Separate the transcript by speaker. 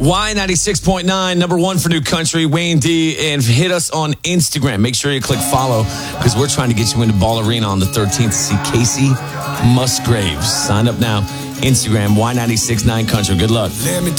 Speaker 1: Y96.9, number one for new country, Wayne D. And hit us on Instagram. Make sure you click follow because we're trying to get you into Ball Arena on the 13th to see Casey Musgraves. Sign up now. Instagram, Y96.9 Country. Good luck.
Speaker 2: Let me